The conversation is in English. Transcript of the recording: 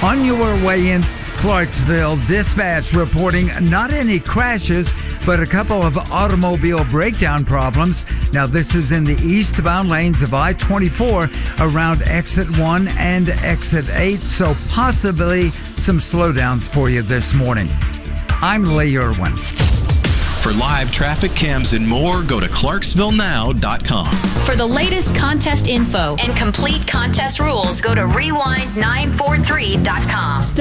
On your way in Clarksville, dispatch reporting not any crashes, but a couple of automobile breakdown problems. Now, this is in the eastbound lanes of I-24 around exit 1 and exit 8, so possibly some slowdowns for you this morning. I'm Lee Irwin. For live traffic cams and more, go to ClarksvilleNow.com. For the latest contest info and complete contest rules, go to Rewind943.com.